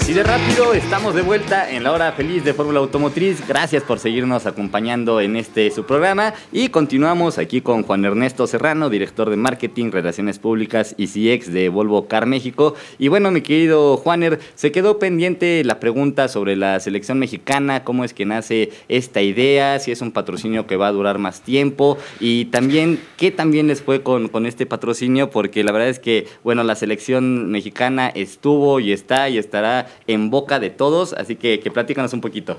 Así de rápido, estamos de vuelta en la hora feliz de Fórmula Automotriz. Gracias por seguirnos acompañando en su programa. Y continuamos aquí con Juan Ernesto Serrano, director de Marketing, Relaciones Públicas y CX de Volvo Car México. Y bueno, mi querido Juaner, se quedó pendiente la pregunta sobre la selección mexicana, cómo es que nace esta idea, si es un patrocinio que va a durar más tiempo y también qué también les fue con este patrocinio, porque la verdad es que, bueno, la selección mexicana estuvo y está y estará en boca de todos, así que platícanos un poquito.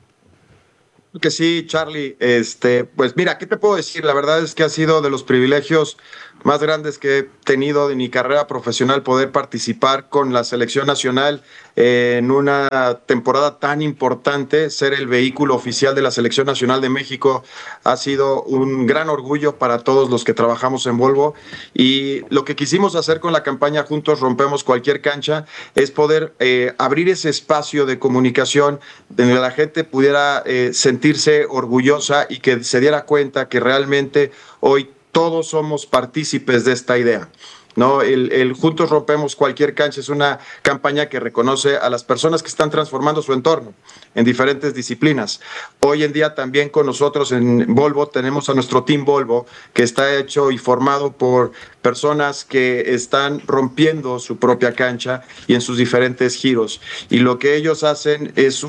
Que sí, Charlie. Pues mira, ¿qué te puedo decir? La verdad es que ha sido de los privilegios más grandes que he tenido de mi carrera profesional poder participar con la selección nacional en una temporada tan importante. Ser el vehículo oficial de la selección nacional de México ha sido un gran orgullo para todos los que trabajamos en Volvo, y lo que quisimos hacer con la campaña Juntos Rompemos Cualquier Cancha es poder abrir ese espacio de comunicación donde la gente pudiera sentirse orgullosa y que se diera cuenta que realmente hoy todos somos partícipes de esta idea, ¿no? El Juntos Rompemos Cualquier Cancha es una campaña que reconoce a las personas que están transformando su entorno en diferentes disciplinas. Hoy en día también con nosotros en Volvo tenemos a nuestro Team Volvo, que está hecho y formado por personas que están rompiendo su propia cancha y en sus diferentes giros. Y lo que ellos hacen es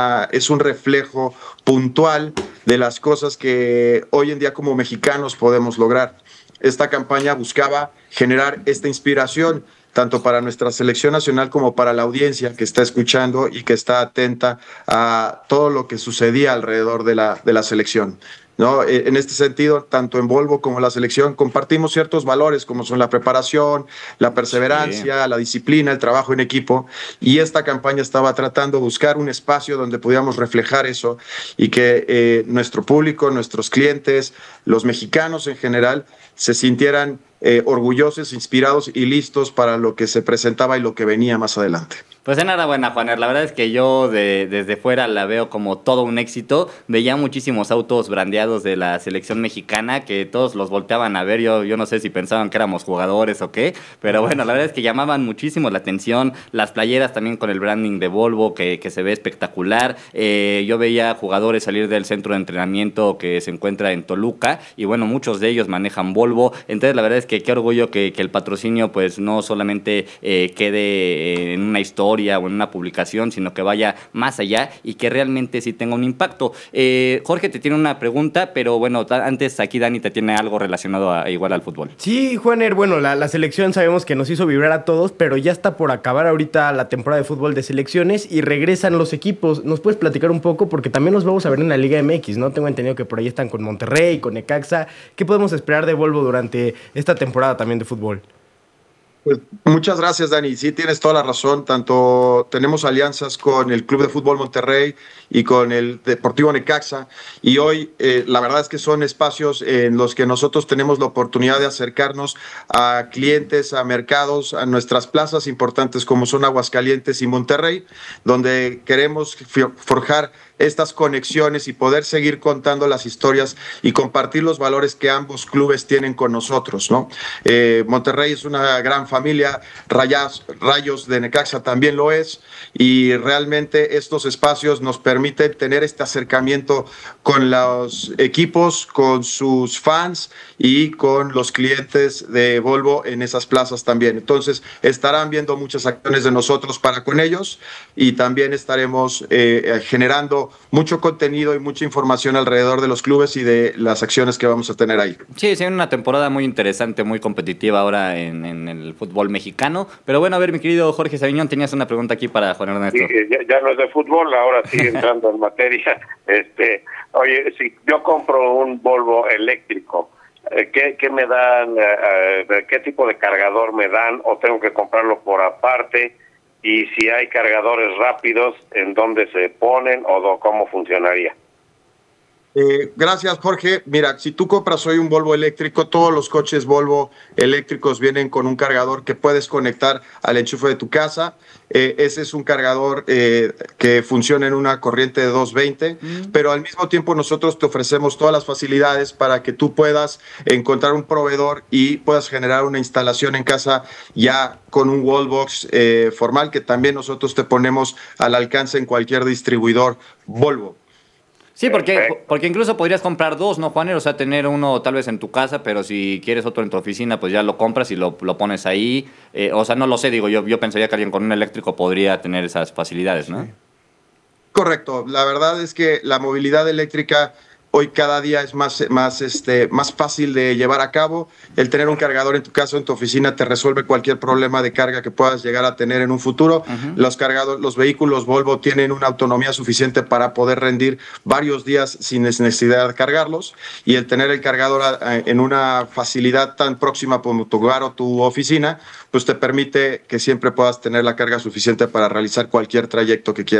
un reflejo puntual de las cosas que hoy en día como mexicanos podemos lograr. Esta campaña buscaba generar esta inspiración tanto para nuestra selección nacional como para la audiencia que está escuchando y que está atenta a todo lo que sucedía alrededor de la selección, ¿no? En este sentido, tanto en Volvo como en la selección compartimos ciertos valores como son la preparación, la perseverancia, sí, la disciplina, el trabajo en equipo, y esta campaña estaba tratando de buscar un espacio donde pudiéramos reflejar eso y que nuestro público, nuestros clientes, los mexicanos en general, se sintieran orgullosos, inspirados y listos para lo que se presentaba y lo que venía más adelante. Pues enhorabuena, Juaner. La verdad es que yo desde fuera la veo como todo un éxito. Veía muchísimos autos brandeados de la selección mexicana que todos los volteaban a ver. Yo no sé si pensaban que éramos jugadores o qué, pero bueno, la verdad es que llamaban muchísimo la atención. Las playeras también con el branding de Volvo que se ve espectacular. Yo veía jugadores salir del centro de entrenamiento que se encuentra en Toluca y bueno, muchos de ellos manejan Volvo. Entonces la verdad es que qué orgullo que el patrocinio pues no solamente quede en una historia o en una publicación, sino que vaya más allá y que realmente sí tenga un impacto. Jorge te tiene una pregunta, pero bueno, antes aquí Dani te tiene algo relacionado igual al fútbol. Sí, Juaner, bueno, la selección sabemos que nos hizo vibrar a todos, pero ya está por acabar ahorita la temporada de fútbol de selecciones y regresan los equipos. ¿Nos puedes platicar un poco? Porque también los vamos a ver en la Liga MX, ¿no? Tengo entendido que por ahí están con Monterrey, con Necaxa. ¿Qué podemos esperar de Volvo durante esta temporada también de fútbol? Pues muchas gracias, Dani. Sí, tienes toda la razón. Tanto tenemos alianzas con el Club de Fútbol Monterrey y con el Deportivo Necaxa. Y hoy, la verdad es que son espacios en los que nosotros tenemos la oportunidad de acercarnos a clientes, a mercados, a nuestras plazas importantes como son Aguascalientes y Monterrey, donde queremos forjar estas conexiones y poder seguir contando las historias y compartir los valores que ambos clubes tienen con nosotros, ¿no? Monterrey es una gran familia, Rayos de Necaxa también lo es, y realmente estos espacios nos permiten tener este acercamiento con los equipos, con sus fans y con los clientes de Volvo en esas plazas también. Entonces estarán viendo muchas acciones de nosotros para con ellos y también estaremos generando mucho contenido y mucha información alrededor de los clubes y de las acciones que vamos a tener ahí. Sí, sí, una temporada muy interesante, muy competitiva ahora en el fútbol mexicano. Pero bueno, a ver, mi querido Jorge Sabiñón, tenías una pregunta aquí para Juan Ernesto. Sí, ya no es de fútbol, ahora sí entrando en materia. Oye, si yo compro un Volvo eléctrico, ¿qué me dan? ¿Qué tipo de cargador me dan? ¿O tengo que comprarlo por aparte? Y si hay cargadores rápidos, ¿en dónde se ponen o cómo funcionaría? Gracias, Jorge. Mira, si tú compras hoy un Volvo eléctrico, todos los coches Volvo eléctricos vienen con un cargador que puedes conectar al enchufe de tu casa. Ese es un cargador que funciona en una corriente de 220, pero al mismo tiempo nosotros te ofrecemos todas las facilidades para que tú puedas encontrar un proveedor y puedas generar una instalación en casa ya con un wallbox formal que también nosotros te ponemos al alcance en cualquier distribuidor Volvo. Sí, porque incluso podrías comprar dos, ¿no, Juaner? O sea, tener uno tal vez en tu casa, pero si quieres otro en tu oficina, pues ya lo compras y lo pones ahí. O sea, no lo sé, digo, yo pensaría que alguien con un eléctrico podría tener esas facilidades, ¿no? Sí. Correcto. La verdad es que la movilidad eléctrica hoy cada día es más fácil de llevar a cabo. El tener un cargador en tu casa o en tu oficina te resuelve cualquier problema de carga que puedas llegar a tener en un futuro. Los vehículos Volvo tienen una autonomía suficiente para poder rendir varios días sin necesidad de cargarlos. Y el tener el cargador en una facilidad tan próxima como tu hogar o tu oficina, pues te permite que siempre puedas tener la carga suficiente para realizar cualquier trayecto que quieras.